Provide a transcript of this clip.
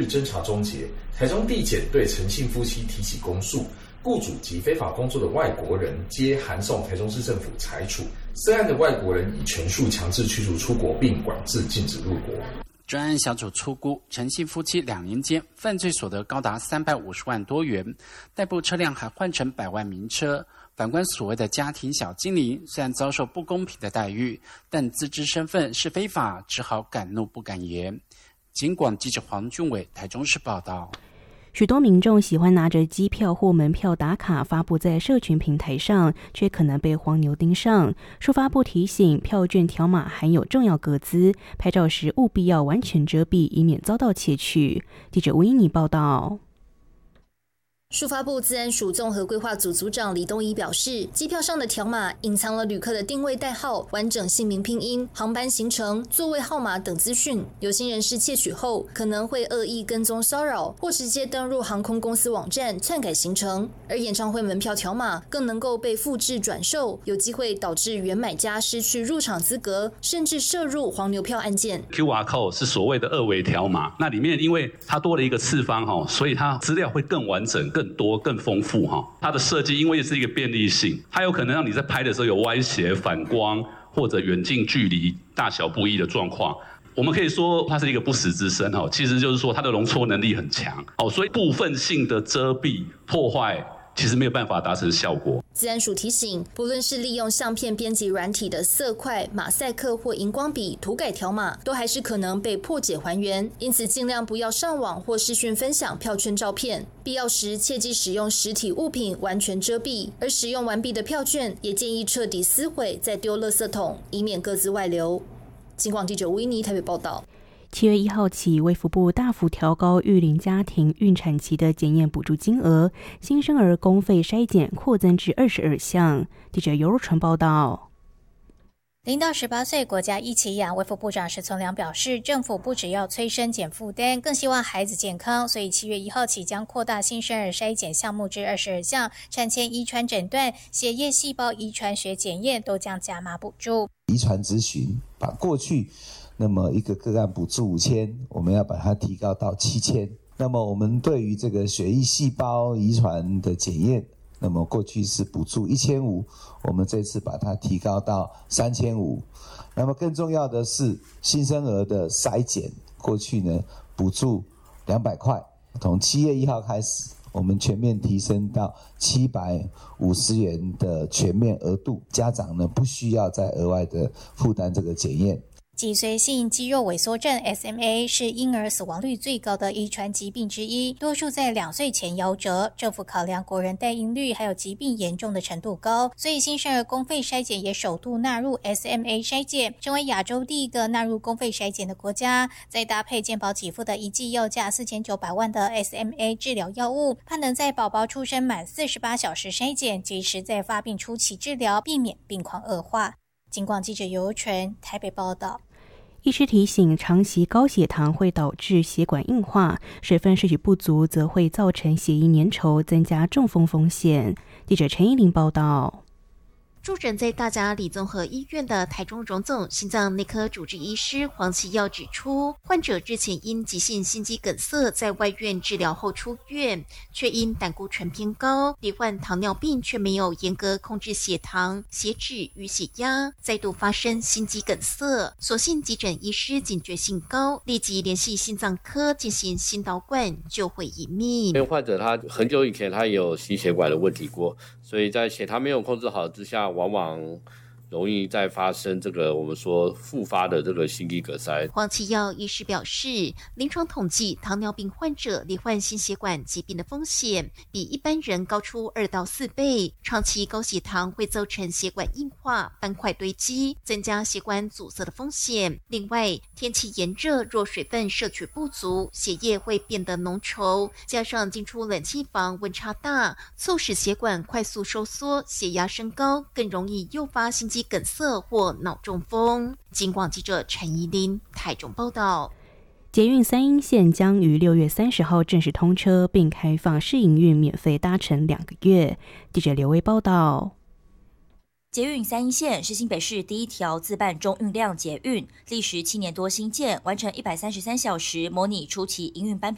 日侦查终结，台中地检对陈姓夫妻提起公诉，雇主及非法工作的外国人皆函送台中市政府裁处，涉案的外国人已全数强制驱逐出国，并管制禁止入国。 专案小组初估，陈姓夫妻2年间犯罪所得高达350万多元，代步车辆还换成100万名车。反观所谓的家庭小精灵，虽然遭受不公平的待遇，但自知身份是非法，只好敢怒不敢言。警广记者黄俊伟台中市报道。 许多民众喜欢拿着机票或门票打卡发布在社群平台上，却可能被黄牛盯上。数发部提醒，票券条码含有重要个资，拍照时务必要完全遮蔽，以免遭到窃取。记者吴依妮报道。 数发部资安署综合规划组组长李东仪表示，机票上的条码隐藏了旅客的定位代号、完整姓名拼音、航班行程、座位号码等资讯。有心人士窃取后，可能会恶意跟踪骚扰，或直接登入航空公司网站篡改行程。而演唱会门票条码更能够被复制转售，有机会导致原买家失去入场资格，甚至涉入黄牛票案件。 QR code 是所谓的2维条码，那里面因为它多了一个次方，所以它资料会更完整、更多、更丰富。它的设计因为是一个便利性，它有可能让你在拍的时候有歪斜、反光或者远近距离大小不一的状况。我们可以说它是一个不时之声，其实就是说它的容错能力很强，所以部分性的遮蔽破坏其实没有办法达成效果。 资安署提醒，不论是利用相片编辑软体的色块、马赛克或荧光笔涂改条码，都还是可能被破解还原，因此尽量不要上网或视讯分享票券照片，必要时切忌使用实体物品完全遮蔽，而使用完毕的票券也建议彻底撕毁再丢垃圾桶，以免各自外流。警广记者吴依妮台北报道。 7月1号起，卫福部大幅调高育龄家庭孕产期的检验补助金额，新生儿公费筛检扩增至22项。记者尤若纯报道。 0到18岁国家一起养，卫福部长石从良表示，政府不只要催生减负担，更希望孩子健康，所以7月1号起将扩大新生儿筛检项目至22项，产前遗传诊断、血液细胞遗传学检验都将加码补助。 遗传咨询把过去那么一个个案补助5000，我们要把它提高到7000。那么我们对于这个血液细胞遗传的检验，那么过去是补助1500，我们这次把它提高到3500。那么更重要的是新生儿的筛检，过去呢补助200块，从7月1号开始，我们全面提升到750元的全面额度，家长呢不需要再额外的负担这个检验。 脊髓性肌肉萎缩症 SMA 是婴儿死亡率最高的遗传疾病之一，多数在2岁前夭折。政府考量国人代孕率还有疾病严重的程度高，所以新生儿公费筛检也首度纳入 SMA 筛检，成为亚洲第一个纳入公费筛检的国家。再搭配健保给付的一剂要价4900万的 SMA 治疗药物，盼能在宝宝出生满48小时筛检，及时在发病初期治疗，避免病况恶化。警广记者尤纯台北报道。 医师提醒，长期高血糖会导致血管硬化，水分摄取不足则会造成血液粘稠，增加中风风险。记者陈依琳报道。 住诊在大甲里综合医院的台中荣总心脏内科主治医师黄其耀指出，患者之前因急性心肌梗塞在外院治疗后出院，却因胆固醇偏高，罹患糖尿病却没有严格控制血糖、血脂与血压，再度发生心肌梗塞。所幸急诊医师警觉性高，立即联系心脏科进行心导管救回一命。 因为患者他很久以前他也有心血管的问题过，所以在血糖没有控制好之下，往往容易再发生这个我们说复发的这个心肌梗塞。 黄其耀医师表示，临床统计，糖尿病患者罹患心血管疾病的风险比一般人高出2到4倍。长期高血糖会造成血管硬化、斑块堆积，增加血管阻塞的风险。另外，天气炎热，若水分摄取不足，血液会变得浓稠，加上进出冷气房温差大，促使血管快速收缩，血压升高，更容易诱发心肌梗塞或脑中风。警广记者陈怡琳台中报道。 捷运三鶯线将于6月30号正式通车，并开放试营运免费搭乘2个月。记者刘威报道。 捷运三鶯线是新北市第一条自办中运量捷运，历时7年多兴建，完成133小时模拟初期营运班表。